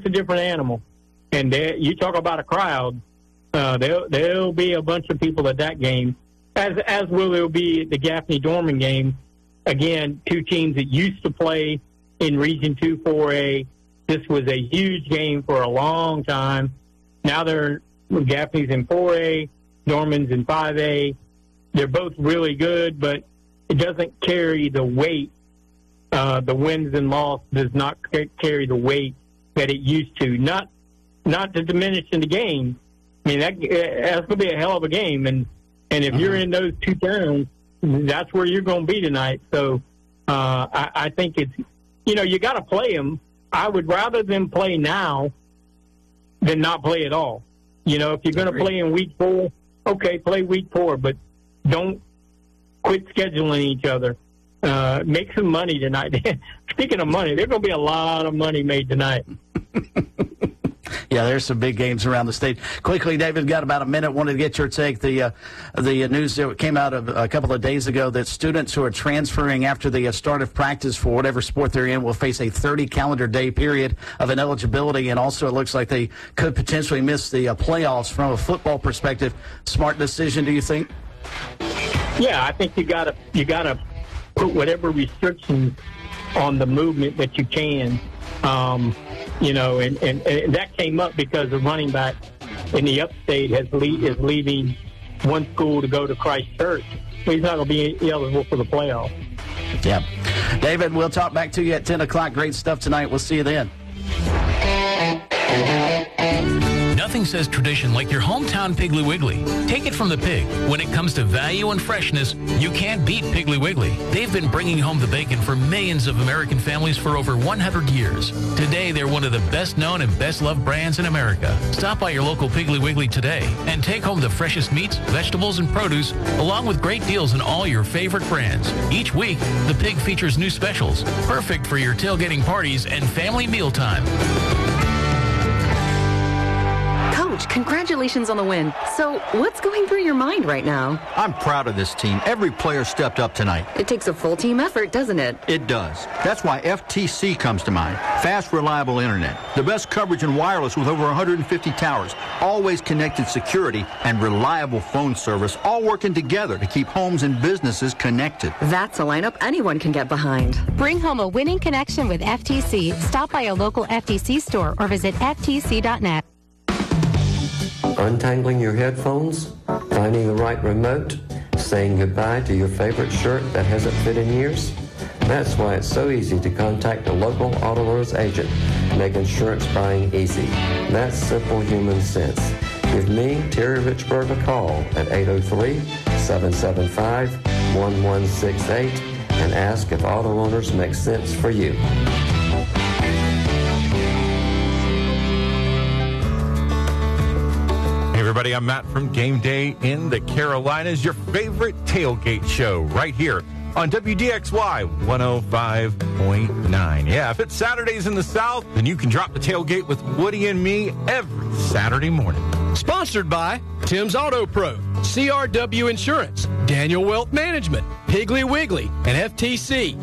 a different animal. And you talk about a crowd, there'll be a bunch of people at that game, as will there be at the Gaffney-Dorman game. Again, two teams that used to play in Region 2 4A. This was a huge game for a long time. Now Gaffney's in 4A, Dorman's in 5A. They're both really good, but it doesn't carry the weight. The wins and loss does not carry the weight that it used to. Not to diminish in the game. I mean, that's going to be a hell of a game. And if you're in those two towns, that's where you're going to be tonight. So I think it's, you got to play them. I would rather them play now than not play at all. If you're going to play in week 4, okay, play week 4, but don't quit scheduling each other. Make some money tonight. Speaking of money, there's going to be a lot of money made tonight. Yeah, there's some big games around the state. Quickly, David, got about a minute. Wanted to get your take. The news that came out of a couple of days ago that students who are transferring after the start of practice for whatever sport they're in will face a 30 calendar day period of ineligibility, and also it looks like they could potentially miss the playoffs from a football perspective. Smart decision, do you think? Yeah, I think you gotta put whatever restrictions on the movement that you can. And that came up because the running back in the upstate is leaving one school to go to Christ Church. So he's not going to be eligible for the playoff. Yeah. David, we'll talk back to you at 10 o'clock. Great stuff tonight. We'll see you then. Nothing says tradition like your hometown Piggly Wiggly. Take it from the pig. When it comes to value and freshness, you can't beat Piggly Wiggly. They've been bringing home the bacon for millions of American families for over 100 years. Today, they're one of the best-known and best-loved brands in America. Stop by your local Piggly Wiggly today and take home the freshest meats, vegetables, and produce, along with great deals on all your favorite brands. Each week, the pig features new specials, perfect for your tailgating parties and family mealtime. Coach, congratulations on the win. So, what's going through your mind right now? I'm proud of this team. Every player stepped up tonight. It takes a full team effort, doesn't it? It does. That's why FTC comes to mind. Fast, reliable internet. The best coverage in wireless with over 150 towers. Always connected security and reliable phone service, all working together to keep homes and businesses connected. That's a lineup anyone can get behind. Bring home a winning connection with FTC. Stop by a local FTC store or visit ftc.net. Untangling your headphones, finding the right remote, saying goodbye to your favorite shirt that hasn't fit in years? That's why it's so easy to contact a local Auto Owners agent. Make insurance buying easy. That's simple human sense. Give me, Terry Richburg, a call at 803-775-1168 and ask if Auto Owners makes sense for you. Hey everybody, I'm Matt from Game Day in the Carolinas, your favorite tailgate show right here on WDXY 105.9. Yeah, if it's Saturdays in the South, then you can drop the tailgate with Woody and me every Saturday morning. Sponsored by Tim's Auto Pro, CRW Insurance, Daniel Wealth Management, Piggly Wiggly, and FTC.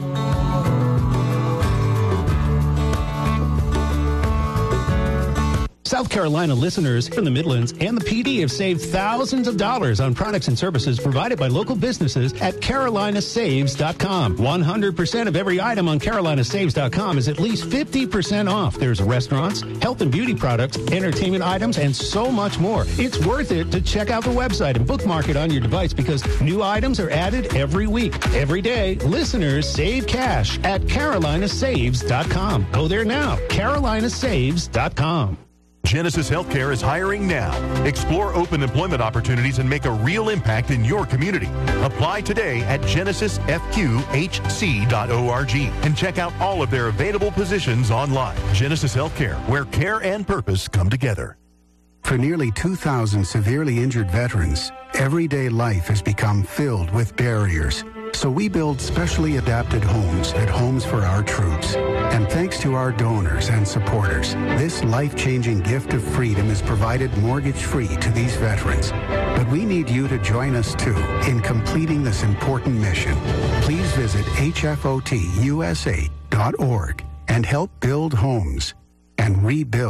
South Carolina listeners from the Midlands and the PD have saved thousands of dollars on products and services provided by local businesses at carolinasaves.com. 100% of every item on carolinasaves.com is at least 50% off. There's restaurants, health and beauty products, entertainment items, and so much more. It's worth it to check out the website and bookmark it on your device because new items are added every week. Every day, listeners save cash at carolinasaves.com. Go there now, carolinasaves.com. Genesis Healthcare is hiring now. Explore open employment opportunities and make a real impact in your community. Apply today at genesisfqhc.org and check out all of their available positions online. Genesis Healthcare, where care and purpose come together. For nearly 2,000 severely injured veterans, everyday life has become filled with barriers. So we build specially adapted homes at Homes for Our Troops. And thanks to our donors and supporters, this life-changing gift of freedom is provided mortgage-free to these veterans. But we need you to join us, too, in completing this important mission. Please visit hfotusa.org and help build homes and rebuild